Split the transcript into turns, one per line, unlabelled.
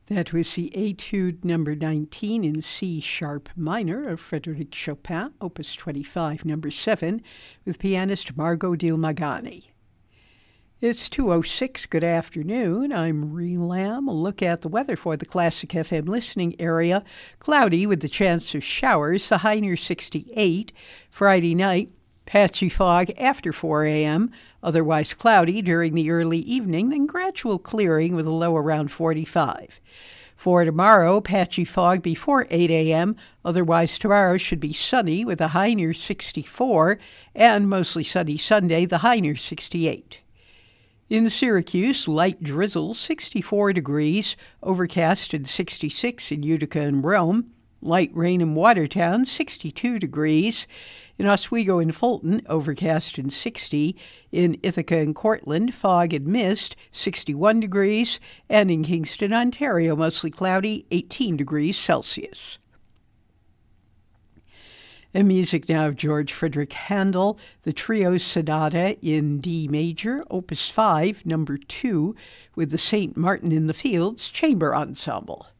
That was the Etude number 19 in C sharp minor of Frédéric Chopin, Opus 25, number 7, with pianist Margot Dilmagani. It's 2:06. Good afternoon. I'm Ree Lamb. A look at the weather for the Classic FM listening area. Cloudy with the chance of showers, the high near 68. Friday night, patchy fog after 4 a.m., otherwise cloudy during the early evening, then gradual clearing with a low around 45. For tomorrow, patchy fog before 8 a.m., otherwise tomorrow should be sunny with a high near 64, and mostly sunny Sunday, the high near 68. In Syracuse, light drizzle, 64 degrees, overcast and 66 in Utica and Rome. Light rain in Watertown, 62 degrees. In Oswego and Fulton, overcast and 60. In Ithaca and Cortland, fog and mist, 61 degrees. And in Kingston, Ontario, mostly cloudy, 18 degrees Celsius. And music now of George Frederick Handel, the Trio Sonata in D major, Opus 5, number 2, with the St. Martin in the Fields Chamber Ensemble.